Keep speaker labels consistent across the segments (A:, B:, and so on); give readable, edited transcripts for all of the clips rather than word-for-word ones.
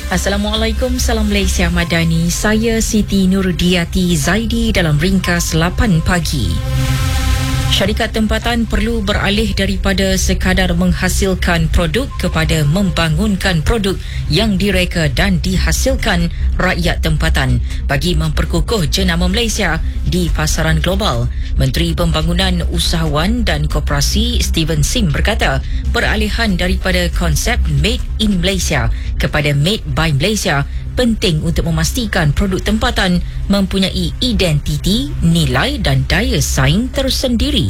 A: Assalamualaikum, salam Malaysia Madani. Saya Siti Nurdiati Zaidi dalam ringkas 8 pagi. Syarikat tempatan perlu beralih daripada sekadar menghasilkan produk kepada membangunkan produk yang direka dan dihasilkan rakyat tempatan bagi memperkukuh jenama Malaysia di pasaran global. Menteri Pembangunan Usahawan dan Koperasi Steven Sim berkata, peralihan daripada konsep Made in Malaysia kepada Made by Malaysia penting untuk memastikan produk tempatan mempunyai identiti, nilai dan daya saing tersendiri.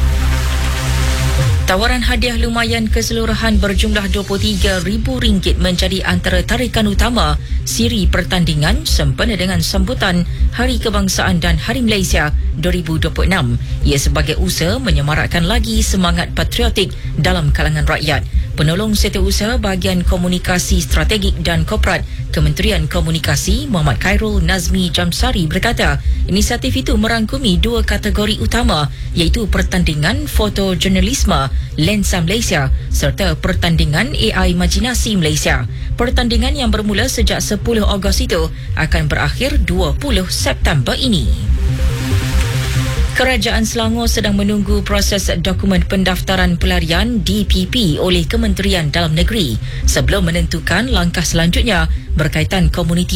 A: Tawaran hadiah lumayan keseluruhan berjumlah RM23,000 menjadi antara tarikan utama siri pertandingan sempena dengan sambutan Hari Kebangsaan dan Hari Malaysia 2026. Ia sebagai usaha menyemarakkan lagi semangat patriotik dalam kalangan rakyat. Penolong Setiausaha Bahagian Komunikasi Strategik dan Korporat Kementerian Komunikasi Muhammad Khairul Nazmi Jamsari berkata, inisiatif itu merangkumi 2 kategori utama iaitu pertandingan fotojurnalisme Lensa Malaysia serta pertandingan AI Imajinasi Malaysia. Pertandingan yang bermula sejak 10 Ogos itu akan berakhir 20 September ini. Kerajaan Selangor sedang menunggu proses dokumen pendaftaran pelarian DPP oleh Kementerian Dalam Negeri sebelum menentukan langkah selanjutnya berkaitan komuniti